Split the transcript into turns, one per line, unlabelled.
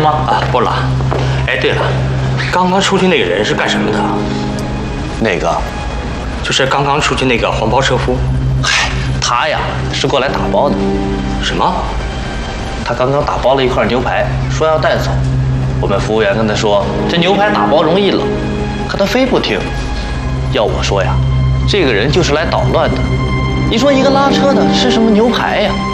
吗？
啊，不了。哎，对了，刚刚出去那个人是干什么的？
哪个？
就是刚刚出去那个黄包车夫。
嗨，他呀是过来打包的。
什么？
他刚刚打包了一块牛排，说要带走。我们服务员跟他说，这牛排打包容易冷，可他非不听。要我说呀，这个人就是来捣乱的。你说一个拉车的吃什么牛排呀？